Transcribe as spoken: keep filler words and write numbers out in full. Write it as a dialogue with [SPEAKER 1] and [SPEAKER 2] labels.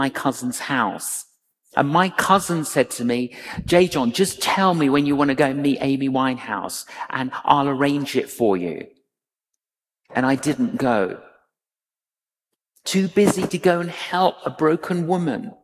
[SPEAKER 1] my cousin's house. And my cousin said to me, J. John, just tell me when you want to go and meet Amy Winehouse and I'll arrange it for you. And I didn't go. Too busy to go and help a broken woman.